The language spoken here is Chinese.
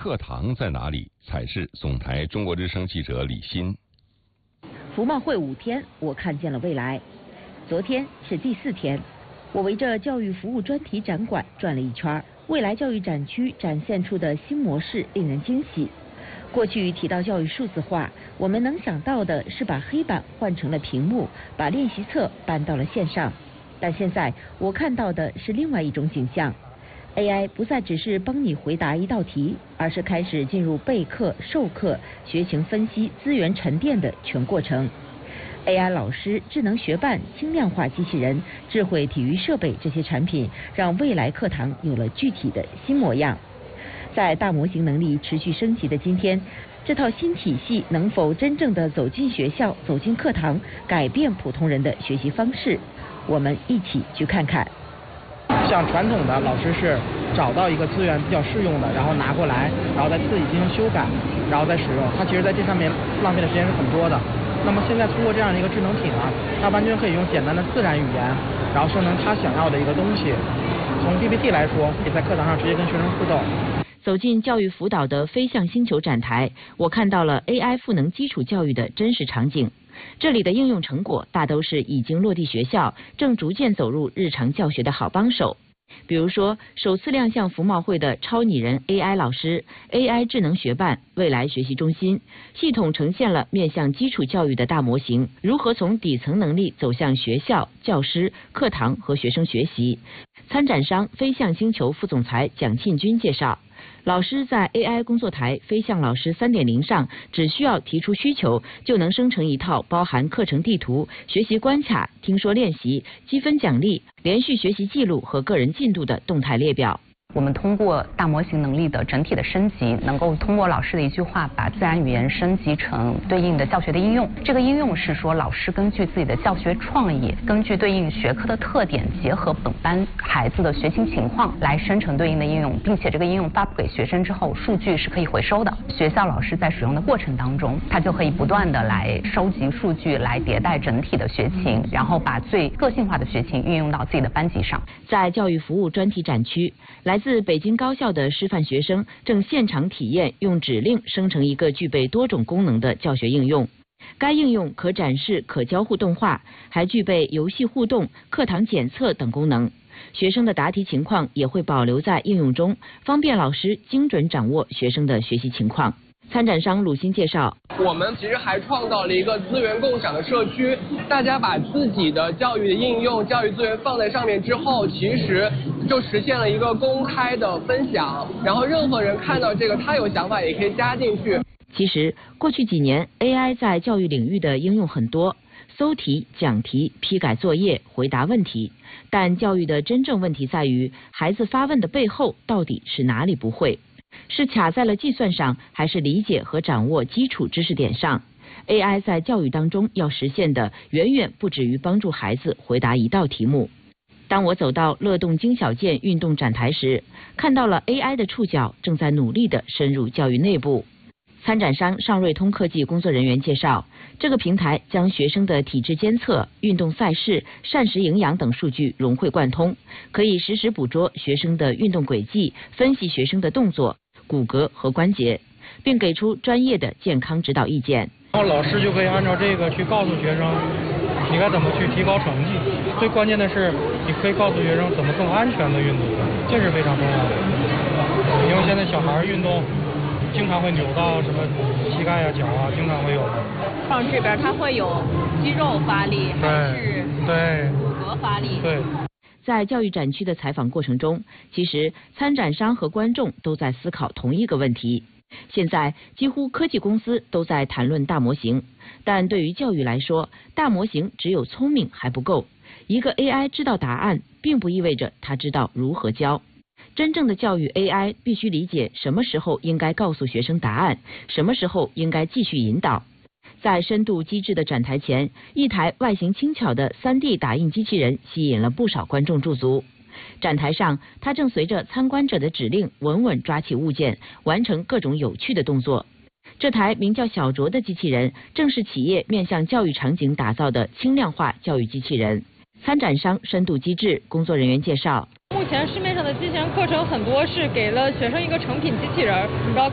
课堂在哪里？采视总台中国之声记者李欣。 服贸会5天，我看见了未来。昨天是第4天，我围着教育服务专题展馆转了一圈。未来教育展区展现出的新模式令人惊喜。过去提到教育数字化，我们能想到的是把黑板换成了屏幕，把练习册搬到了线上。但现在我看到的是另外一种景象。AI 不再只是帮你回答一道题，而是开始进入备课、授课、学情分析、资源沉淀的全过程。AI 老师、智能学伴、轻量化机器人、智慧体育设备这些产品，让未来课堂有了具体的新模样。在大模型能力持续升级的今天，这套新体系能否真正的走进学校、走进课堂，改变普通人的学习方式？我们一起去看看。 像传统的老师是找到一个资源比较适用的，然后拿过来，然后再自己进行修改，然后再使用。它其实在这上面浪费的时间是很多的。那么现在通过这样的一个智能体呢，它完全可以用简单的自然语言，然后生成他想要的一个东西。从 PPT 来说，可以在课堂上直接跟学生互动。 走进教育辅导的飞向星球展台，我看到了 AI 赋能基础教育的真实场景。这里的应用成果大都是已经落地学校，正逐渐走入日常教学的好帮手。比如说，首次亮相服贸会的超拟人 AI 老师、AI 智能学伴、未来学习中心，系统呈现了面向基础教育的大模型，如何从底层能力走向学校、教师、课堂和学生学习。参展商飞向星球副总裁蒋庆军介绍，老师在 AI 工作台飞向老师 3.0 上，只需要提出需求，就能生成一套包含课程地图、学习关卡、听说练习、积分奖励、连续学习记录和个人进度的动态列表。 我们通过大模型能力的整体的升级，能够通过老师的一句话，把自然语言升级成对应的教学的应用。这个应用是说，老师根据自己的教学创意，根据对应学科的特点，结合本班孩子的学习情况来生成对应的应用，并且这个应用发布给学生之后，数据是可以回收的。学校老师在使用的过程当中，他就可以不断的来收集数据，来迭代整体的学情，然后把最个性化的学情运用到自己的班级上。 在教育服务专题展区，来自北京高校的师范学生正现场体验用指令生成一个具备多种功能的教学应用。该应用可展示可交互动画，还具备游戏互动、课堂检测等功能。学生的答题情况也会保留在应用中，方便老师精准掌握学生的学习情况。参展商鲁鑫介绍， 我们其实还创造了一个资源共享的社区，大家把自己的教育的应用、教育资源放在上面之后，其实就实现了一个公开的分享，然后任何人看到这个，他有想法也可以加进去。 其实过去几年 AI 在教育领域的应用很多，搜题、讲题、批改作业、回答问题，但教育的真正问题在于孩子发问的背后到底是哪里不会，是卡在了计算上，还是理解和掌握基础知识点上。 AI 在教育当中要实现的远远不止于帮助孩子回答一道题目。当我走到乐动精小件运动展台时，看到了 AI 的触角正在努力地深入教育内部。参展商尚瑞通科技工作人员介绍，这个平台将学生的体质监测、运动赛事、膳食营养等数据融会贯通，可以实时捕捉学生的运动轨迹，分析学生的动作、骨骼和关节，并给出专业的健康指导意见。 然后老师就可以按照这个去告诉学生，你该怎么去提高成绩。最关键的是，你可以告诉学生怎么更安全的运动，这是非常重要的。因为现在小孩运动经常会扭到什么膝盖呀、脚啊，经常会有。 像这边它会有肌肉发力，还是骨骼发力？ 对。 在教育展区的采访过程中，其实参展商和观众都在思考同一个问题。现在几乎科技公司都在谈论大模型，但对于教育来说，大模型只有聪明还不够。一个 AI 知道答案，并不意味着它知道如何教。真正的教育 AI 必须理解什么时候应该告诉学生答案，什么时候应该继续引导。在深度机智的展台前，一台外形轻巧的 3D 打印机器人吸引了不少观众驻足。展台上，它正随着参观者的指令稳稳抓起物件，完成各种有趣的动作。这台名叫小卓的机器人，正是企业面向教育场景打造的轻量化教育机器人。参展商深度机智工作人员介绍， 目前市面上的机器人课程很多是给了学生一个成品机器人，你知道